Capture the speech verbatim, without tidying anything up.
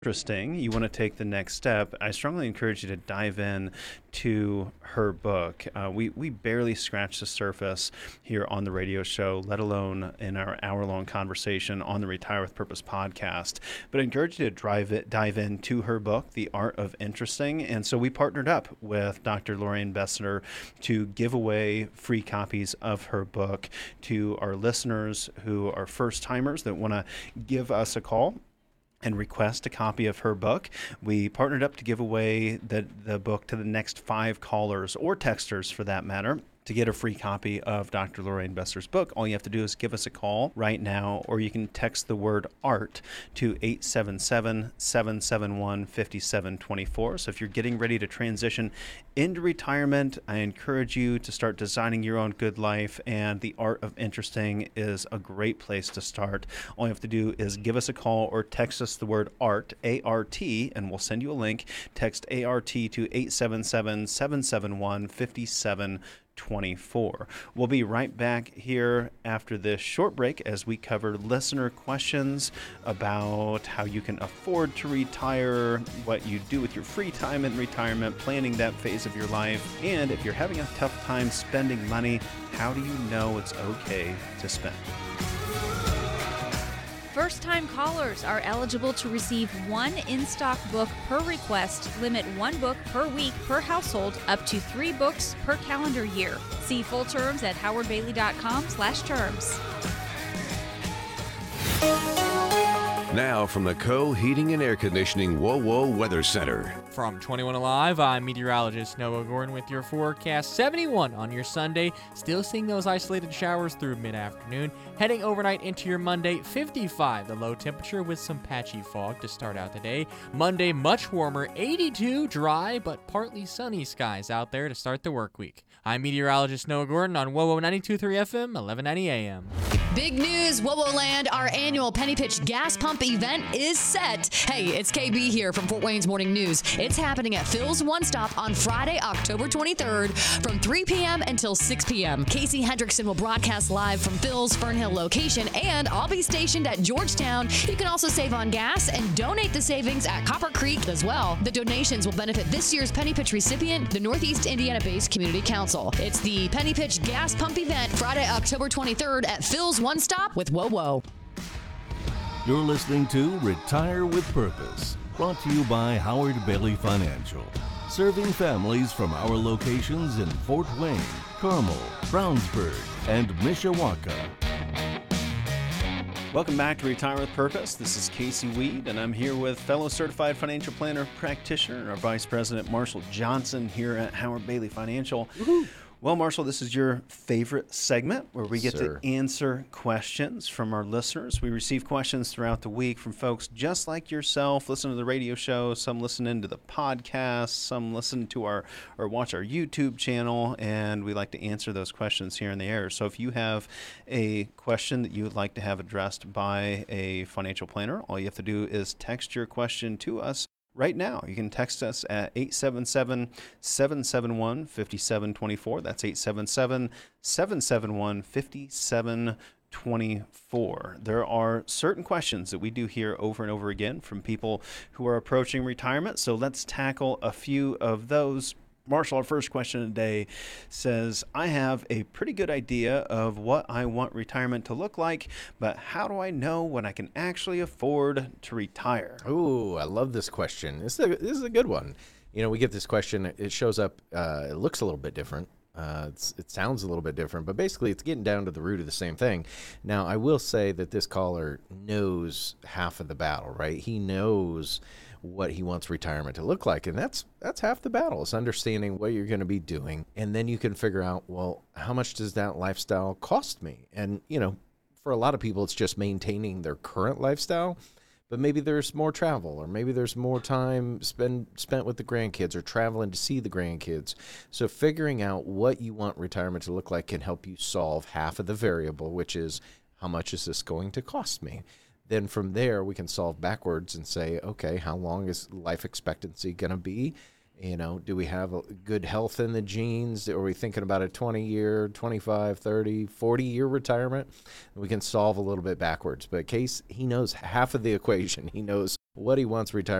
interesting, you want to take the next step, I strongly encourage you to dive in to her book. Uh, we, we barely scratched the surface here on the radio show, let alone in our hour-long conversation on the Retire with Purpose podcast. But I encourage you to drive it, dive into her book, The Art of Interesting. And so we partnered up with Doctor Lorraine Bessner to give away free copies of her book to our listeners who are first-timers that want to give us a call and request a copy of her book. We partnered up to give away the, the book to the next five callers, or texters for that matter. To get a free copy of Doctor Lorraine Bessner's book, all you have to do is give us a call right now, or you can text the word ART to eight seven seven, seven seven one, five seven two four. So if you're getting ready to transition into retirement, I encourage you to start designing your own good life, and The Art of Interesting is a great place to start. All you have to do is give us a call or text us the word ART, A R T, and we'll send you a link. Text A R T to eight seven seven, seven seven one, five seven twenty-four. We'll be right back here after this short break as we cover listener questions about how you can afford to retire, what you do with your free time in retirement, planning that phase of your life, and if you're having a tough time spending money, how do you know it's okay to spend? First-time callers are eligible to receive one in-stock book per request, limit one book per week per household, up to three books per calendar year. See full terms at howardbailey.com slash terms. Now from the Co Heating and Air Conditioning WOWO Weather Center. From twenty-one Alive, I'm meteorologist Noah Gordon with your forecast. seventy-one on your Sunday, still seeing those isolated showers through mid-afternoon. Heading overnight into your Monday, fifty-five, the low temperature with some patchy fog to start out the day. Monday, much warmer, eighty-two, dry but partly sunny skies out there to start the work week. I'm meteorologist Noah Gordon on WOWO ninety-two point three F M, eleven ninety A M. Big news, WOWO Land, our annual Penny Pitch gas pump event is set. Hey, it's K B here from Fort Wayne's Morning News. It's happening at Phil's One Stop on Friday, October twenty-third from three p.m. until six p.m. Casey Hendrickson will broadcast live from Phil's Fernhill location, and I'll be stationed at Georgetown. You can also save on gas and donate the savings at Copper Creek as well. The donations will benefit this year's Penny Pitch recipient, the Northeast Indiana-based Community Council. It's the Penny Pitch gas pump event, Friday, October twenty-third at Phil's One Stop with WOWO. You're listening to Retire with Purpose, brought to you by Howard Bailey Financial, serving families from our locations in Fort Wayne, Carmel, Brownsburg, and Mishawaka. Welcome back to Retire with Purpose. This is Casey Weed, and I'm here with fellow certified financial planner practitioner and our Vice President Marshall Johnson here at Howard Bailey Financial. Woo-hoo. Well, Marshall, this is your favorite segment where we get Sir. to answer questions from our listeners. We receive questions throughout the week from folks just like yourself, listen to the radio show, some listen into the podcast, some listen to our or watch our YouTube channel, and we like to answer those questions here in the air. So if you have a question that you would like to have addressed by a financial planner, all you have to do is text your question to us right now. You can text us at eight seven seven, seven seven one, five seven two four. That's eight seven seven, seven seven one, five seven two four. There are certain questions that we do hear over and over again from people who are approaching retirement. So let's tackle a few of those. Marshall, our first question today says, I have a pretty good idea of what I want retirement to look like, but how do I know when I can actually afford to retire? Ooh, I love this question. This is a, this is a good one. You know, we get this question. It shows up. Uh, it looks a little bit different. Uh, it's, it sounds a little bit different, but basically it's getting down to the root of the same thing. Now, I will say that this caller knows half of the battle, right? He knows what he wants retirement to look like, and that's that's half the battle. It's understanding what you're going to be doing, and then you can figure out, well, how much does that lifestyle cost me? And, you know, for a lot of people, it's just maintaining their current lifestyle, but maybe there's more travel, or maybe there's more time spend, spent with the grandkids or traveling to see the grandkids. So figuring out what you want retirement to look like can help you solve half of the variable, which is how much is this going to cost me? Then from there, we can solve backwards and say, okay, how long is life expectancy going to be? You know, do we have a good health in the genes? Are we thinking about a twenty-year, twenty-five, thirty, forty-year retirement? We can solve a little bit backwards. But Case, he knows half of the equation. He knows what he wants retirement